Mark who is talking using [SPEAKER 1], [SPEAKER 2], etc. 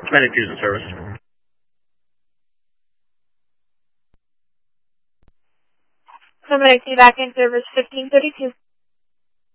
[SPEAKER 1] Medic 2's in service.
[SPEAKER 2] Medic 2 back in service 1532.